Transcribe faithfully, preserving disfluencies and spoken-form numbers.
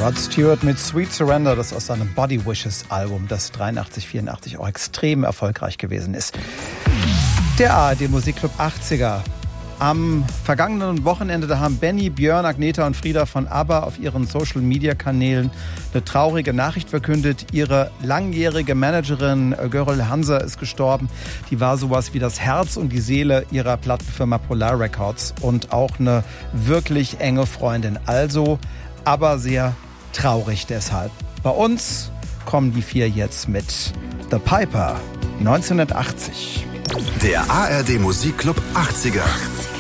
Rod Stewart mit Sweet Surrender, das aus seinem Body Wishes Album, das dreiundachtzig, vierundachtzig auch extrem erfolgreich gewesen ist. Der A R D Musikclub achtziger. Am vergangenen Wochenende, da haben Benny, Björn, Agneta und Frieda von ABBA auf ihren Social-Media-Kanälen eine traurige Nachricht verkündet. Ihre langjährige Managerin Görel Hanser ist gestorben. Die war sowas wie das Herz und die Seele ihrer Plattenfirma Polar Records und auch eine wirklich enge Freundin. Also, aber sehr traurig deshalb. Bei uns kommen die vier jetzt mit The Piper neunzehnhundertachtzig. Der A R D Musikclub achtziger.